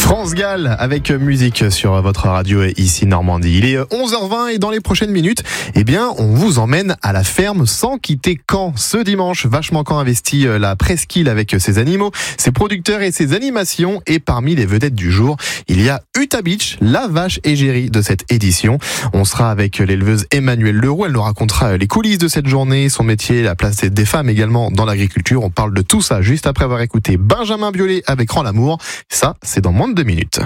France Gall avec musique sur votre radio ici Normandie. Il est 11h20 et dans les prochaines minutes, on vous emmène à la ferme sans quitter Caen. Ce dimanche, Vachement Caen investit la presqu'île avec ses animaux, ses producteurs et ses animations. Et parmi les vedettes du jour, il y a Utah Beach, la vache égérie de cette édition. On sera avec l'éleveuse Emmanuelle Leroux. Elle nous racontera les coulisses de cette journée, son métier, la place des femmes également dans l'agriculture. On parle de tout ça juste après avoir écouté Benjamin Biolay avec Rends l'amour. Ça, c'est dans moins de 2 minutes.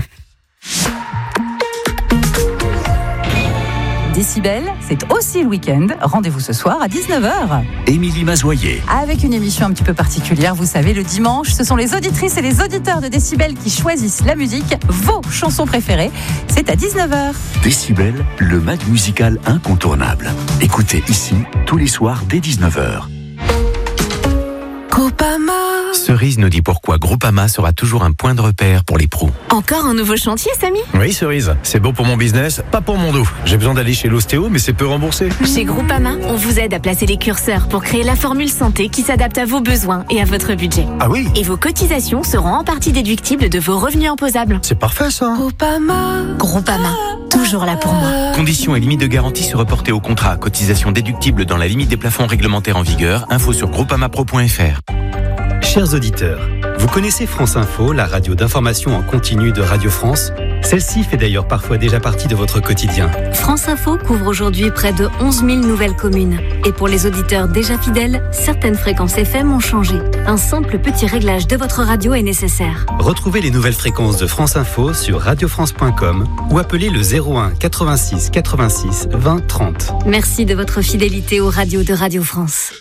Décibel, c'est aussi le week-end. Rendez-vous ce soir à 19h. Émilie Mazoyer. Avec une émission un petit peu particulière, vous savez, le dimanche, ce sont les auditrices et les auditeurs de Décibel qui choisissent la musique, vos chansons préférées. C'est à 19h. Décibel, le mag musical incontournable. Écoutez ici, tous les soirs dès 19h. Groupama. Cerise nous dit pourquoi Groupama sera toujours un point de repère pour les pros. Encore un nouveau chantier, Samy ? Oui, Cerise, c'est bon pour mon business, pas pour mon dos. J'ai besoin d'aller chez l'ostéo, mais c'est peu remboursé. Chez Groupama, on vous aide à placer les curseurs pour créer la formule santé qui s'adapte à vos besoins et à votre budget. Ah oui ? Et vos cotisations seront en partie déductibles de vos revenus imposables. C'est parfait ça. Groupama, toujours là pour moi. Conditions et limites de garantie se reporter au contrat. Cotisation déductible dans la limite des plafonds réglementaires en vigueur. Info sur groupamapro.fr. Chers auditeurs, vous connaissez France Info, la radio d'information en continu de Radio France ? Celle-ci fait d'ailleurs parfois déjà partie de votre quotidien. France Info couvre aujourd'hui près de 11 000 nouvelles communes. Et pour les auditeurs déjà fidèles, certaines fréquences FM ont changé. Un simple petit réglage de votre radio est nécessaire. Retrouvez les nouvelles fréquences de France Info sur radiofrance.com ou appelez le 01 86 86 20 30. Merci de votre fidélité aux radios de Radio France.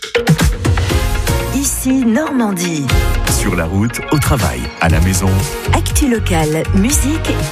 Ici Normandie. Sur la route, au travail, à la maison. Actu locale, musique